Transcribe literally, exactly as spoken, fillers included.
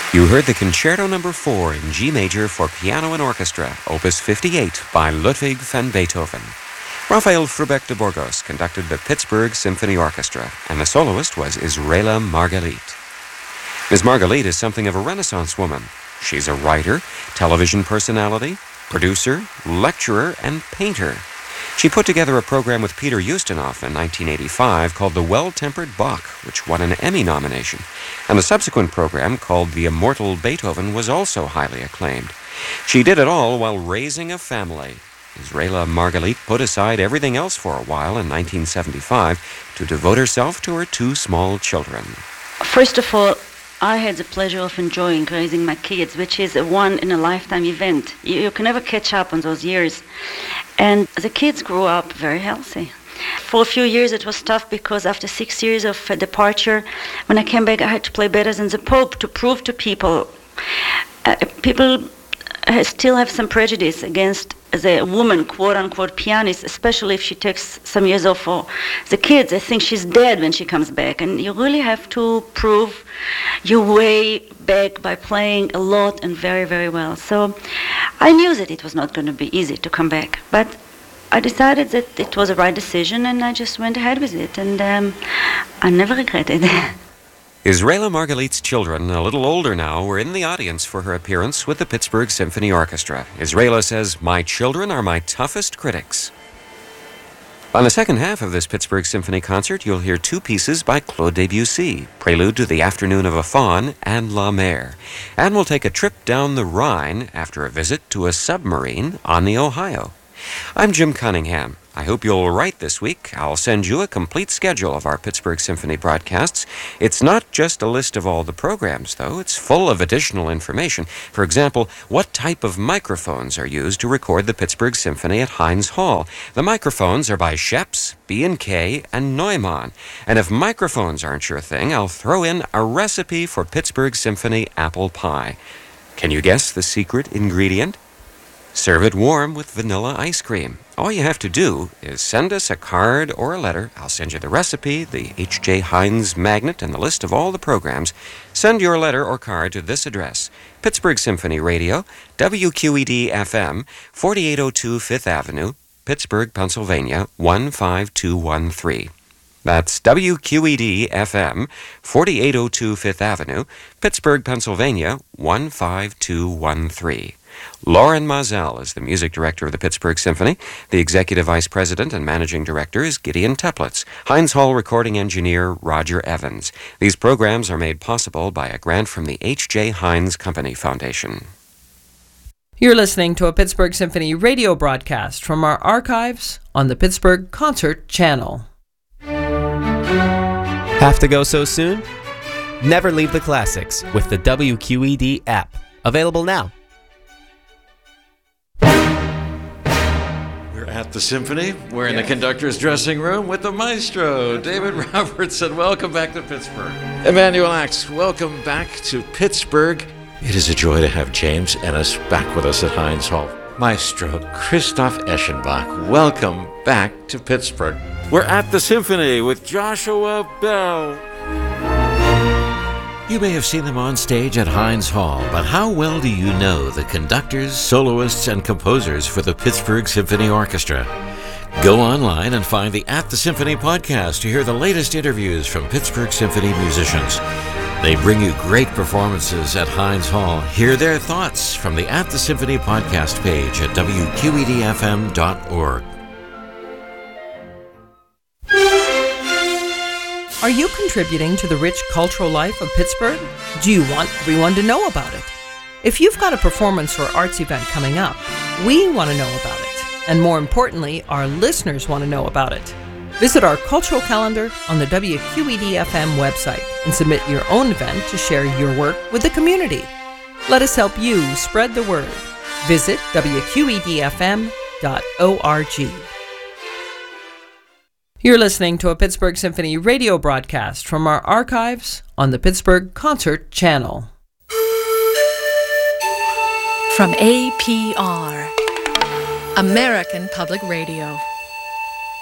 You heard the Concerto Number four in G major for piano and orchestra, Opus fifty-eight by Ludwig van Beethoven. Rafael Frubeck de Burgos conducted the Pittsburgh Symphony Orchestra, and the soloist was Israela Margalit. Miz Margalit is something of a Renaissance woman. She's a writer, television personality, producer, lecturer, and painter. She put together a program with Peter Ustinov in nineteen eighty-five called The Well-Tempered Bach, which won an Emmy nomination. And the subsequent program, called The Immortal Beethoven, was also highly acclaimed. She did it all while raising a family. Israela Margalit put aside everything else for a while in nineteen seventy-five to devote herself to her two small children. First of all, I had the pleasure of enjoying raising my kids, which is a one-in-a-lifetime event. You, you can never catch up on those years. And the kids grew up very healthy. For a few years it was tough because after six years of uh, departure, when I came back I had to play better than the Pope to prove to people. Uh, people uh, still have some prejudice against the woman, quote-unquote, pianist, especially if she takes some years off for the kids. They think she's dead when she comes back. And you really have to prove your way back by playing a lot and very, very well. So I knew that it was not going to be easy to come back. But I decided that it was the right decision, and I just went ahead with it. And um, I never regretted it. Israela Margalit's children, a little older now, were in the audience for her appearance with the Pittsburgh Symphony Orchestra. Israela says, "My children are my toughest critics." On the second half of this Pittsburgh Symphony concert, you'll hear two pieces by Claude Debussy, Prelude to the Afternoon of a Faun and La Mer. And we'll take a trip down the Rhine after a visit to a submarine on the Ohio. I'm Jim Cunningham. I hope you'll write this week. I'll send you a complete schedule of our Pittsburgh Symphony broadcasts. It's not just a list of all the programs, though. It's full of additional information. For example, what type of microphones are used to record the Pittsburgh Symphony at Heinz Hall? The microphones are by Schoeps, B and K, and Neumann. And if microphones aren't your thing, I'll throw in a recipe for Pittsburgh Symphony apple pie. Can you guess the secret ingredient? Serve it warm with vanilla ice cream. All you have to do is send us a card or a letter. I'll send you the recipe, the H J Heinz magnet, and the list of all the programs. Send your letter or card to this address: Pittsburgh Symphony Radio, W Q E D F M, forty-eight oh two Fifth Avenue, Pittsburgh, Pennsylvania, one five two one three. That's W Q E D F M, forty-eight oh two Fifth Avenue, Pittsburgh, Pennsylvania, one five two one three. Lauren Mazel is the music director of the Pittsburgh Symphony. The executive vice president and managing director is Gideon Teplitz. Heinz Hall recording engineer Roger Evans. These programs are made possible by a grant from the H J Heinz Company Foundation. You're listening to a Pittsburgh Symphony radio broadcast from our archives on the Pittsburgh Concert Channel. Have to go so soon? Never leave the classics with the W Q E D app. Available now. At the Symphony, we're in the conductor's dressing room with the maestro, David Robertson. Welcome back to Pittsburgh. Emmanuel Axe, welcome back to Pittsburgh. It is a joy to have James Ennis back with us at Heinz Hall. Maestro Christoph Eschenbach, welcome back to Pittsburgh. We're at the Symphony with Joshua Bell. You may have seen them on stage at Heinz Hall, but how well do you know the conductors, soloists, and composers for the Pittsburgh Symphony Orchestra? Go online and find the At the Symphony podcast to hear the latest interviews from Pittsburgh Symphony musicians. They bring you great performances at Heinz Hall. Hear their thoughts from the At the Symphony podcast page at W Q E D F M dot org. Are you contributing to the rich cultural life of Pittsburgh? Do you want everyone to know about it? If you've got a performance or arts event coming up, we want to know about it. And more importantly, our listeners want to know about it. Visit our cultural calendar on the W Q E D F M website and submit your own event to share your work with the community. Let us help you spread the word. Visit W Q E D F M dot org. You're listening to a Pittsburgh Symphony radio broadcast from our archives on the Pittsburgh Concert Channel. From A P R, American Public Radio.